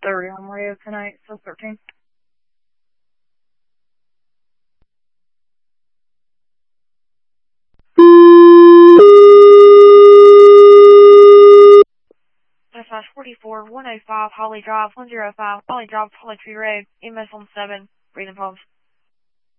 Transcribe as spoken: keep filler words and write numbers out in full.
thirty on radio tonight, so thirteen. five forty-four, one oh five, Holly Drive, one oh five, Holly Drive, Holly Tree Road, M S on seven, breathing pumps.